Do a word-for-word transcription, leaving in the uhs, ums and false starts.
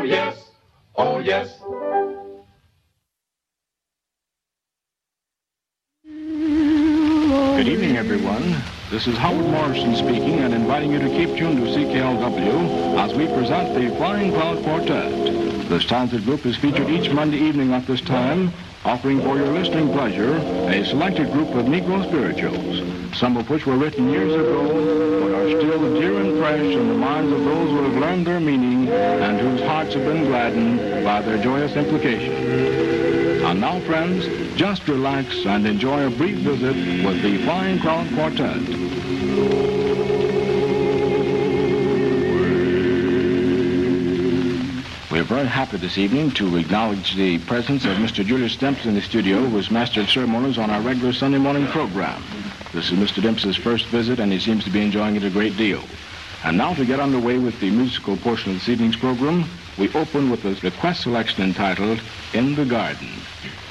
yes, oh yes. Good evening, everyone. This is Howard Morrison speaking and inviting you to keep tuned to C K L W as we present the Flying Cloud Quartet. This talented group is featured each Monday evening at this time, offering for your listening pleasure a selected group of Negro spirituals, some of which were written years ago but are still dear and fresh in the minds of those who have learned their meaning and whose hearts have been gladdened by their joyous implication. And now, friends, just relax and enjoy a brief visit with the Flying Cloud Quartet. We are very happy this evening to acknowledge the presence of Mister Julius Demps in the studio, who has mastered ceremonies on our regular Sunday morning program. This is Mister Demps's first visit, and he seems to be enjoying it a great deal. And now, to get underway with the musical portion of this evening's program, we open with a request selection entitled In the Garden.